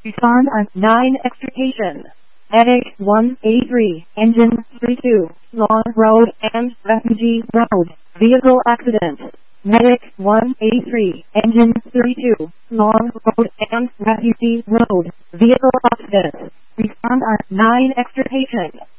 Respond on 9 extrication. Medic 183, engine 32, Long Road and Refugee Road, vehicle accident. Medic 183, engine 32, Long Road and Refugee Road, vehicle accident. Respond on 9 extrication.